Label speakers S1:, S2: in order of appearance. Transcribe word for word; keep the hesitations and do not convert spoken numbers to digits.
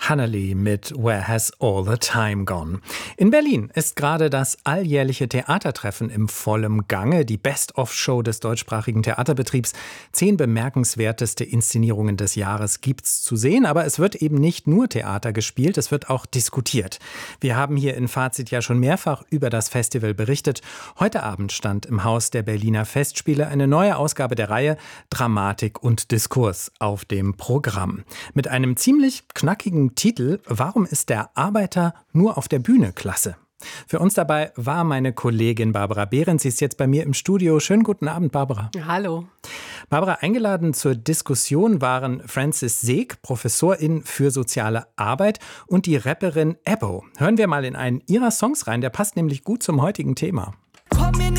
S1: Hannerly mit Where Has All the Time Gone? In Berlin ist gerade das alljährliche Theatertreffen im vollen Gange, die Best-of-Show des deutschsprachigen Theaterbetriebs. Zehn bemerkenswerteste Inszenierungen des Jahres gibt's zu sehen, aber es wird eben nicht nur Theater gespielt, es wird auch diskutiert. Wir haben hier in Fazit ja schon mehrfach über das Festival berichtet. Heute Abend stand im Haus der Berliner Festspiele eine neue Ausgabe der Reihe Dramatik und Diskurs auf dem Programm. Mit einem ziemlich knackigen Titel: Warum ist der Arbeiter nur auf der Bühne klasse? Für uns dabei war meine Kollegin Barbara Behrens. Sie ist jetzt bei mir im Studio. Schönen guten Abend, Barbara.
S2: Hallo.
S1: Barbara, eingeladen zur Diskussion waren Frances Seeg, Professorin für soziale Arbeit, und die Rapperin Ebbo. Hören wir mal in einen ihrer Songs rein. Der passt nämlich gut zum heutigen Thema.
S3: Komm mir nicht